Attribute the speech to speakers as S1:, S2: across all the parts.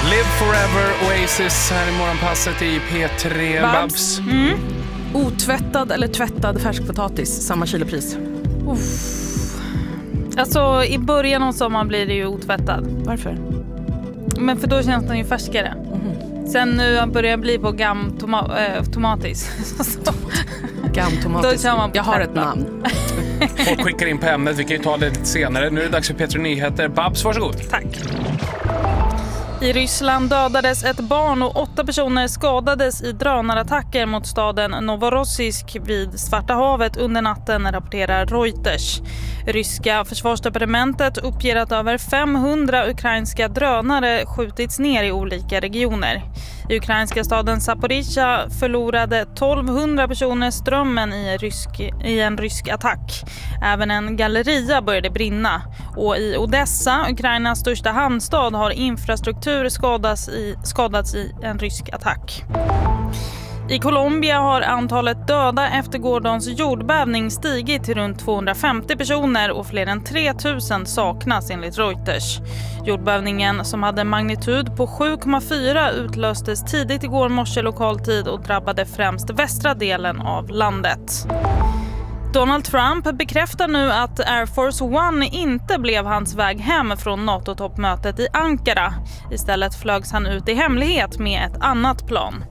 S1: Live Forever, Oasis här i morgonpasset i P3. Babs.
S2: Otvättad eller tvättad färskpotatis, samma kilopris.
S3: Alltså i början av sommaren blir det ju otvättad.
S2: Varför?
S3: Men för då känns den ju färskare. Sen nu börjar jag bli på tomatis.
S2: Gamtomatis. Jag har ett namn.
S1: Folk skickar in på ämnet, vi kan ju ta det lite senare. Nu är det dags för P3 Nyheter. Babs, varsågod.
S3: Tack. I Ryssland dödades ett barn och 8 personer skadades i drönarattacker mot staden Novorossiysk vid Svarta havet under natten, rapporterar Reuters. Ryska försvarsdepartementet uppger att över 500 ukrainska drönare skjutits ner i olika regioner. I ukrainska staden Zaporizjzja förlorade 1200 personer strömmen i en rysk attack. Även en galleria började brinna. Och i Odessa, Ukrainas största hamnstad, har infrastruktur skadats i en rysk attack. I Colombia har antalet döda efter gårdagens jordbävning stigit till runt 250 personer och fler än 3000 saknas enligt Reuters. Jordbävningen, som hade magnitud på 7,4, utlöstes tidigt igår morse lokal tid och drabbade främst västra delen av landet. Donald Trump bekräftar nu att Air Force One inte blev hans väg hem från NATO-toppmötet i Ankara. Istället flögs han ut i hemlighet med ett annat plan.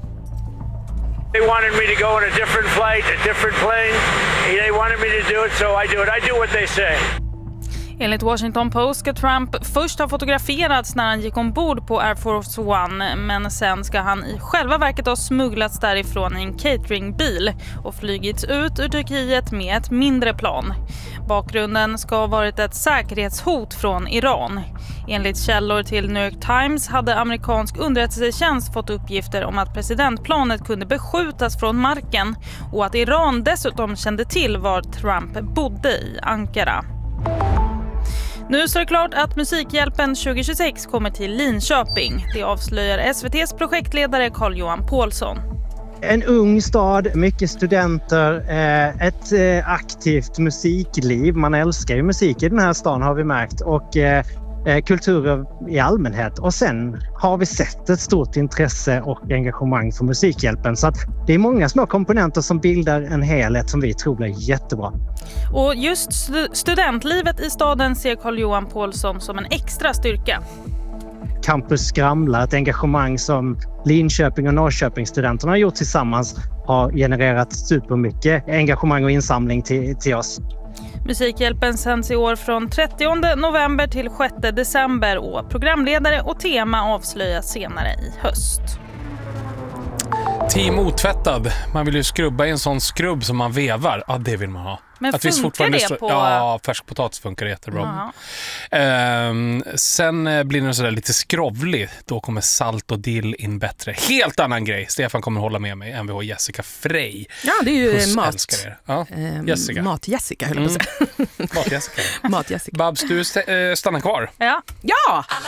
S4: They wanted me to go on a different flight, a different plane. They wanted me to do it, so I do it. I do what they say.
S3: Enligt Washington Post ska Trump först ha fotograferats när han gick ombord på Air Force One, men sen ska han i själva verket ha smugglats därifrån i en cateringbil och flygits ut ur Turkiet med ett mindre plan. Bakgrunden ska ha varit ett säkerhetshot från Iran. Enligt källor till New York Times hade amerikansk underrättelsetjänst fått uppgifter om att presidentplanet kunde beskjutas från marken och att Iran dessutom kände till var Trump bodde i Ankara. Nu står det klart att Musikhjälpen 2026 kommer till Linköping. Det avslöjar SVT:s projektledare Carl-Johan Pålsson.
S5: En ung stad, mycket studenter, ett aktivt musikliv. Man älskar ju musik i den här stan har vi märkt och kulturer i allmänhet. Och sen har vi sett ett stort intresse och engagemang för Musikhjälpen. Så att det är många små komponenter som bildar en helhet som vi tror blir jättebra.
S3: Och just studentlivet i staden ser Carl-Johan Pålsson som en extra styrka.
S5: Campus skramlar, ett engagemang som Linköping och Norrköping-studenterna har gjort tillsammans har genererat supermycket engagemang och insamling till oss.
S3: Musikhjälpen sänds i år från 30 november till 6 december och programledare och tema avslöjas senare i höst.
S1: Team otvättad. Man vill ju skrubba i en sån skrubb som man vevar. Ja, det vill man ha.
S3: Men
S1: att
S3: funkar det på...
S1: Ja, färskpotatis funkar jättebra. Sen blir den sådär lite skrovlig. Då kommer salt och dill in bättre. Helt annan grej. Stefan kommer hålla med mig. MVH Jessica Frey.
S2: Ja, det är ju
S1: Jessica.
S2: Mat-Jessica, höll jag på att säga.
S1: Mat-Jessica.
S2: Mat-Jessica.
S1: Babs, du stannar kvar.
S3: Ja.
S2: Ja!
S6: Alla